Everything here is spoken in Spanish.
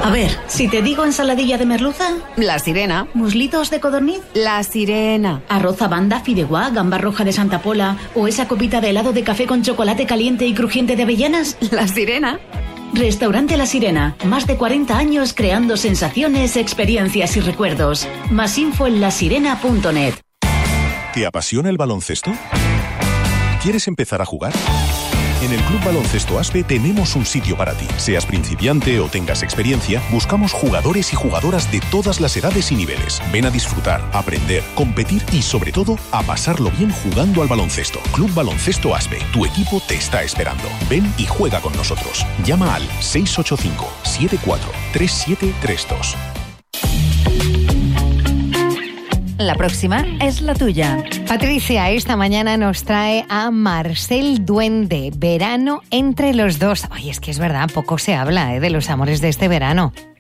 A ver, si te digo ensaladilla de merluza... La sirena. ¿Muslitos de codorniz? La sirena. ¿Arroz a banda, fideuá, gamba roja de Santa Pola o esa copita de helado de café con chocolate caliente y crujiente de avellanas? La sirena. Restaurante La Sirena. Más de 40 años creando sensaciones, experiencias y recuerdos. Más info en lasirena.net. ¿Te apasiona el baloncesto? ¿Quieres empezar a jugar? En el Club Baloncesto Aspe tenemos un sitio para ti. Seas principiante o tengas experiencia, buscamos jugadores y jugadoras de todas las edades y niveles. Ven a disfrutar, aprender, competir y, sobre todo, a pasarlo bien jugando al baloncesto. Club Baloncesto Aspe, tu equipo te está esperando. Ven y juega con nosotros. Llama al 685-743732. La próxima es la tuya. Patricia esta mañana nos trae a Marcel Duende, Verano entre los dos. Oye, es que es verdad, poco se habla de los amores de este verano.